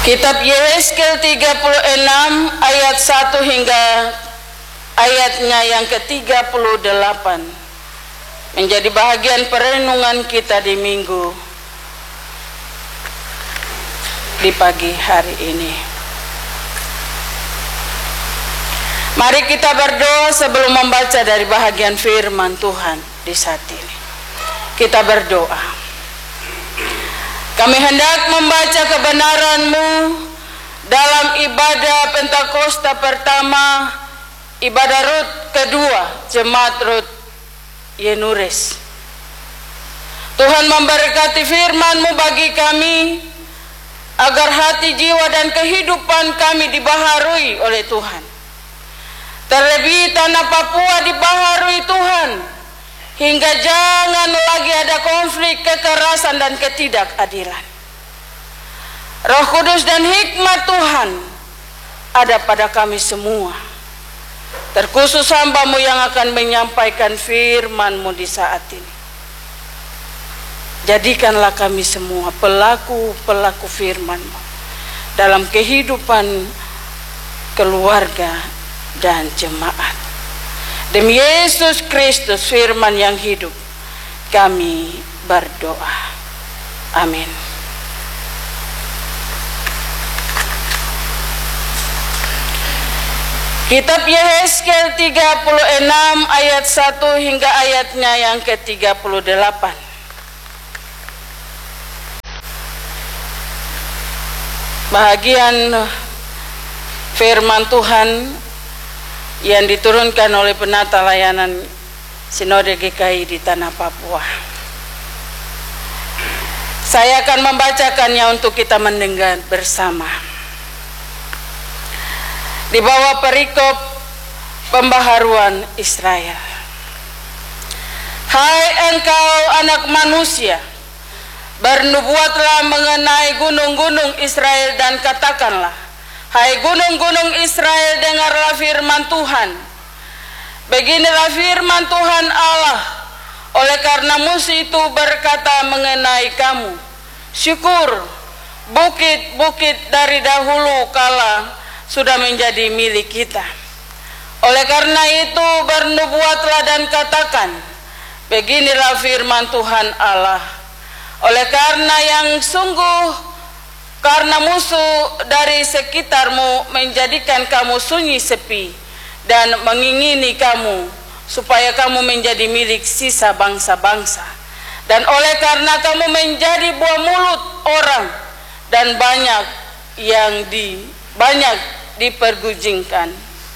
Kitab Yehezkel 36 ayat 1 hingga ayatnya yang ke-38 menjadi bahagian perenungan kita di minggu di pagi hari ini. Mari kita berdoa sebelum membaca dari bahagian firman Tuhan di saat ini. Kita berdoa. Kami hendak membaca kebenaran-Mu dalam ibadah Pentakosta pertama, ibadah Rut kedua, Jemaat Rut Yenures. Tuhan memberkati firman-Mu bagi kami, agar hati, jiwa, dan kehidupan kami dibaharui oleh Tuhan. Terlebih tanah Papua dibaharui Tuhan, hingga jangan lagi ada konflik, kekerasan, dan ketidakadilan. Roh Kudus dan hikmat Tuhan ada pada kami semua, terkhusus hamba-Mu yang akan menyampaikan firman-Mu di saat ini. Jadikanlah kami semua pelaku-pelaku firman-Mu dalam kehidupan keluarga dan jemaat. Demi Yesus Kristus firman yang hidup, kami berdoa. Amin. Kitab Yehezkel 36 ayat 1 hingga ayatnya yang ke-38. Bahagian firman Tuhan yang diturunkan oleh penata layanan Sinode GKI di tanah Papua. Saya akan membacakannya untuk kita mendengar bersama. Di bawah perikop pembaharuan Israel. Hai engkau anak manusia, bernubuatlah mengenai gunung-gunung Israel dan katakanlah, hai gunung-gunung Israel, dengarlah firman Tuhan. Beginilah firman Tuhan Allah, oleh karena musuh itu berkata mengenai kamu, syukur, bukit-bukit dari dahulu kala sudah menjadi milik kita. Oleh karena itu bernubuatlah dan katakan, beginilah firman Tuhan Allah, oleh karena yang sungguh karena musuh dari sekitarmu menjadikan kamu sunyi sepi dan mengingini kamu supaya kamu menjadi milik sisa bangsa-bangsa, dan oleh karena kamu menjadi buah mulut orang dan banyak dipergunjingkan.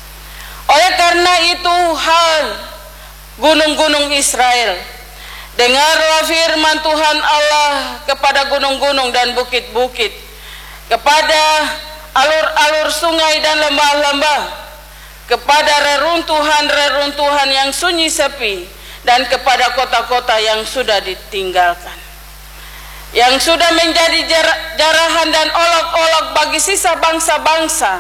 Oleh karena itu, hai gunung-gunung Israel, dengarlah firman Tuhan Allah kepada gunung-gunung dan bukit-bukit, kepada alur-alur sungai dan lembah-lembah, kepada reruntuhan-reruntuhan yang sunyi sepi, dan kepada kota-kota yang sudah ditinggalkan, yang sudah menjadi jarahan dan olok-olok bagi sisa bangsa-bangsa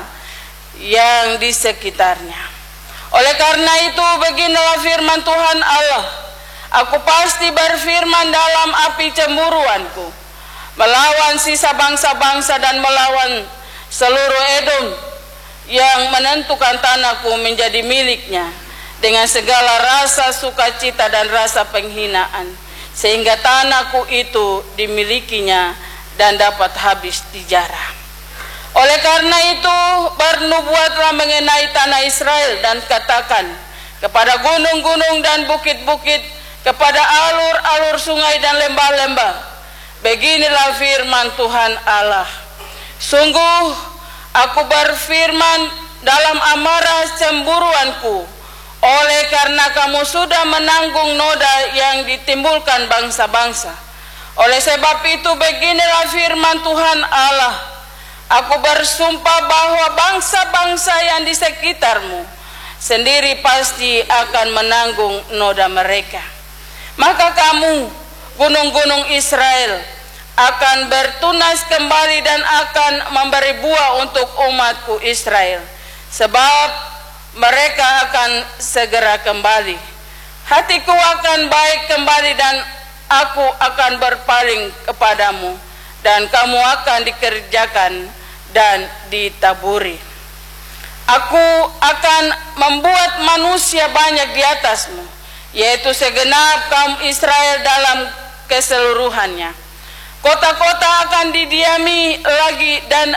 yang di sekitarnya. Oleh karena itu beginilah firman Tuhan Allah, aku pasti berfirman dalam api cemburuanku, melawan sisa bangsa-bangsa dan melawan seluruh Edom yang menentukan tanahku menjadi miliknya, dengan segala rasa sukacita dan rasa penghinaan, sehingga tanahku itu dimilikinya dan dapat habis dijarah. Oleh karena itu bernubuatlah mengenai tanah Israel dan katakan kepada gunung-gunung dan bukit-bukit, kepada alur-alur sungai dan lembah-lembah, beginilah firman Tuhan Allah, sungguh aku berfirman dalam amarah cemburuanku, oleh karena kamu sudah menanggung noda yang ditimbulkan bangsa-bangsa. Oleh sebab itu beginilah firman Tuhan Allah, aku bersumpah bahwa bangsa-bangsa yang di sekitarmu sendiri pasti akan menanggung noda mereka. Maka kamu, gunung-gunung Israel, akan bertunas kembali dan akan memberi buah untuk umatku Israel, sebab mereka akan segera kembali. Hatiku akan baik kembali dan aku akan berpaling kepadamu, dan kamu akan dikerjakan dan ditaburi. Aku akan membuat manusia banyak di atasmu, yaitu segenap kaum Israel dalam keseluruhannya. Kota-kota akan didiami lagi dan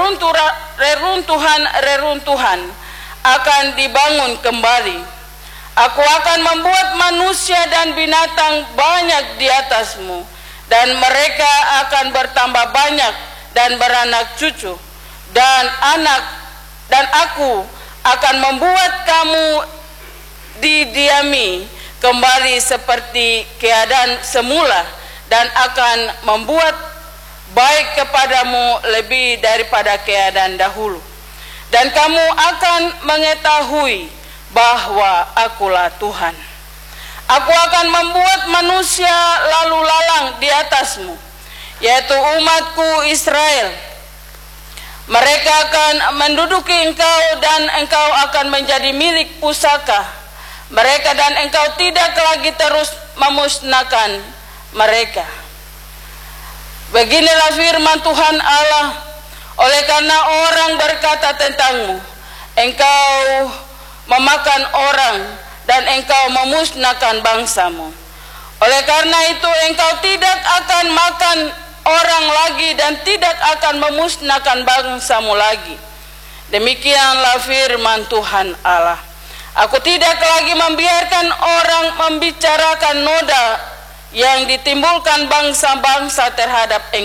reruntuhan-reruntuhan akan dibangun kembali. Aku akan membuat manusia dan binatang banyak di atasmu, dan mereka akan bertambah banyak dan beranak cucu, dan aku akan membuat kamu didiami kembali seperti keadaan semula, dan akan membuat baik kepadamu lebih daripada keadaan dahulu. Dan kamu akan mengetahui bahwa akulah Tuhan. Aku akan membuat manusia lalu lalang di atasmu, yaitu umatku Israel. Mereka akan menduduki engkau dan engkau akan menjadi milik pusaka mereka, dan engkau tidak lagi terus memusnahkan mereka. Beginilah firman Tuhan Allah, oleh karena orang berkata tentangmu, engkau memakan orang dan engkau memusnahkan bangsamu. Oleh karena itu engkau tidak akan makan orang lagi dan tidak akan memusnahkan bangsamu lagi. Demikianlah firman Tuhan Allah. Aku tidak lagi membiarkan orang membicarakan noda yang ditimbulkan bangsa-bangsa terhadap engkau.